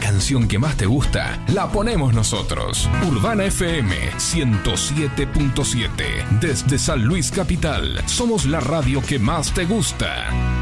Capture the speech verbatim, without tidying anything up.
canción que más te gusta, la ponemos nosotros. Urbana F M ciento siete punto siete. Desde San Luis Capital, somos la radio que más te gusta.